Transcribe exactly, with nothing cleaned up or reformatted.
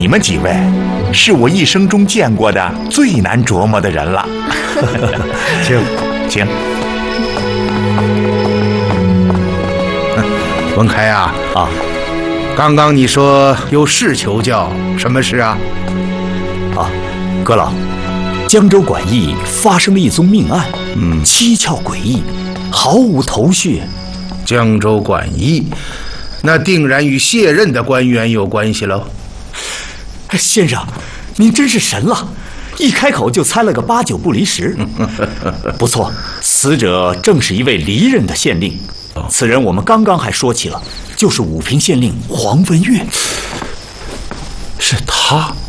你们几位是我一生中见过的最难琢磨的人了。请，请。 文开啊啊！刚刚你说有事求教，什么事啊？ 啊，阁老，江州管驿发生了一宗命案，嗯，蹊跷诡异，毫无头绪。 江州管驿，那定然与卸任的官员有关系喽。 先生，您真是神了，一开口就猜了个八九不离十。不错，死者正是一位离任的县令。此人我们刚刚还说起了，就是武平县令黄文岳。 是他。